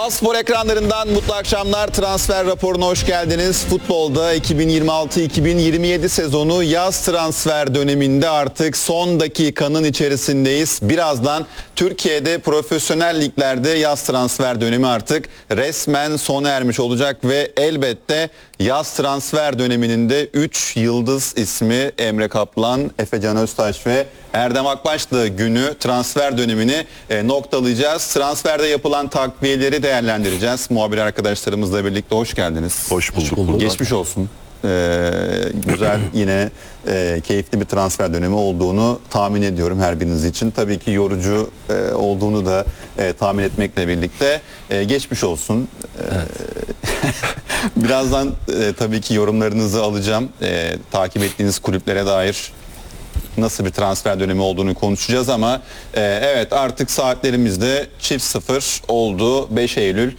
Doğal Spor ekranlarından mutlu akşamlar. Transfer raporuna hoş geldiniz. Futbolda 2026-2027 sezonu yaz transfer döneminde artık son dakikanın içerisindeyiz. Birazdan Türkiye'de profesyonel liglerde yaz transfer dönemi artık resmen sona ermiş olacak ve elbette yaz transfer döneminin de 3 yıldız ismi Emre Kaplan, Efecan Öztaş ve Erdem Akbaş'la günü transfer dönemini noktalayacağız. Transferde yapılan takviyeleri değerlendireceğiz. Muhabir arkadaşlarımızla birlikte hoş geldiniz. Hoş bulduk. Geçmiş olsun. Güzel yine keyifli bir transfer dönemi olduğunu tahmin ediyorum her biriniz için. Tabii ki yorucu olduğunu da tahmin etmekle birlikte geçmiş olsun. Birazdan tabii ki yorumlarınızı alacağım. Takip ettiğiniz kulüplere dair nasıl bir transfer dönemi olduğunu konuşacağız ama evet artık saatlerimizde çift sıfır oldu. 5 Eylül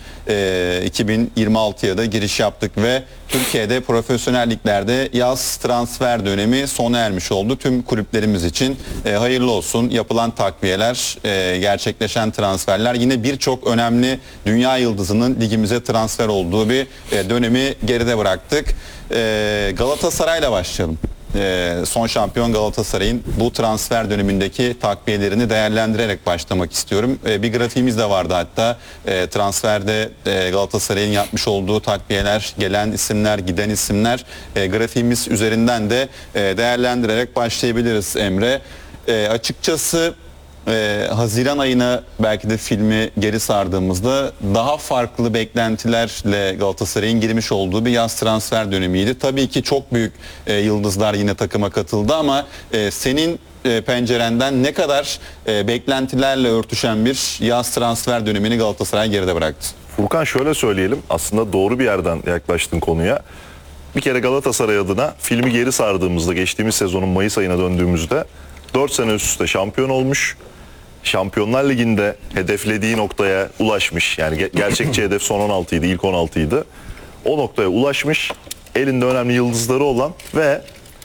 2026'ya da giriş yaptık ve Türkiye'de profesyonel liglerde yaz transfer dönemi sona ermiş oldu. Tüm kulüplerimiz için hayırlı olsun. Yapılan takviyeler, gerçekleşen transferler, yine birçok önemli dünya yıldızının ligimize transfer olduğu bir dönemi geride bıraktık. Galatasaray'la başlayalım. Son şampiyon Galatasaray'ın bu transfer dönemindeki takviyelerini değerlendirerek başlamak istiyorum. Bir grafiğimiz de vardı hatta transferde Galatasaray'ın yapmış olduğu takviyeler, gelen isimler, giden isimler, grafiğimiz üzerinden de değerlendirerek başlayabiliriz Emre. Açıkçası Haziran ayına belki de filmi geri sardığımızda daha farklı beklentilerle Galatasaray'ın girmiş olduğu bir yaz transfer dönemiydi. Tabii ki çok büyük yıldızlar yine takıma katıldı ama senin pencerenden ne kadar beklentilerle örtüşen bir yaz transfer dönemini Galatasaray geride bıraktı? Furkan, şöyle söyleyelim, aslında doğru bir yerden yaklaştın konuya. Bir kere Galatasaray adına filmi geri sardığımızda, geçtiğimiz sezonun Mayıs ayına döndüğümüzde 4 sene üst üste şampiyon olmuş. Şampiyonlar Ligi'nde hedeflediği noktaya ulaşmış. Yani gerçekçi hedef son 16 idi, ilk 16 idi. O noktaya ulaşmış. Elinde önemli yıldızları olan ve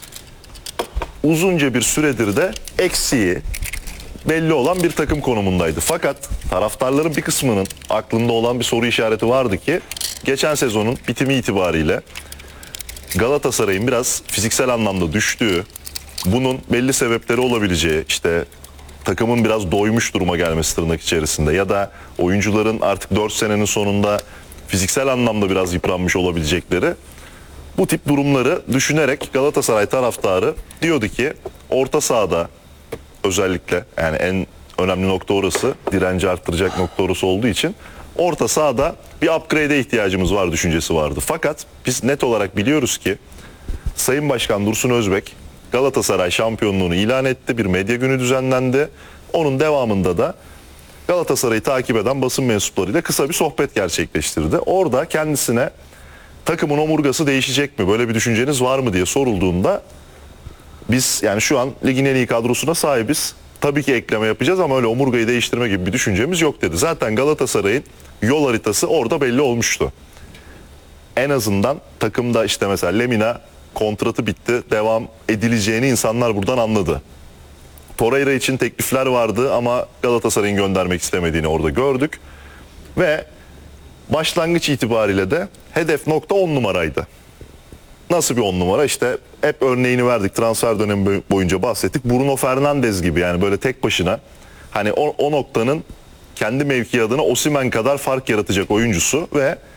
uzunca bir süredir de eksiği belli olan bir takım konumundaydı. Fakat taraftarların bir kısmının aklında olan bir soru işareti vardı ki geçen sezonun bitimi itibariyle Galatasaray'ın biraz fiziksel anlamda düştüğü, bunun belli sebepleri olabileceği, işte takımın biraz doymuş duruma gelmesi tırnak içerisinde ya da oyuncuların artık 4 senenin sonunda fiziksel anlamda biraz yıpranmış olabilecekleri, bu tip durumları düşünerek Galatasaray taraftarı diyordu ki orta sahada özellikle, yani en önemli nokta orası, direnci arttıracak nokta orası olduğu için orta sahada bir upgrade'e ihtiyacımız var düşüncesi vardı. Fakat biz net olarak biliyoruz ki Sayın Başkan Dursun Özbek Galatasaray şampiyonluğunu ilan etti. Bir medya günü düzenlendi. Onun devamında da Galatasaray'ı takip eden basın mensuplarıyla kısa bir sohbet gerçekleştirdi. Orada kendisine takımın omurgası değişecek mi, böyle bir düşünceniz var mı diye sorulduğunda biz yani şu an ligin en iyi kadrosuna sahibiz. Tabii ki ekleme yapacağız ama öyle omurgayı değiştirme gibi bir düşüncemiz yok dedi. Zaten Galatasaray'ın yol haritası orada belli olmuştu. En azından takımda işte mesela Lemina kontratı bitti, devam edileceğini insanlar buradan anladı. Torreira için teklifler vardı ama Galatasaray'ın göndermek istemediğini orada gördük. Ve başlangıç itibariyle de hedef nokta 10 numaraydı. Nasıl bir 10 numara? İşte hep örneğini verdik, transfer dönemi boyunca bahsettik. Bruno Fernandes gibi, yani böyle tek başına hani o noktanın kendi mevki adına Osimhen kadar fark yaratacak oyuncusu ve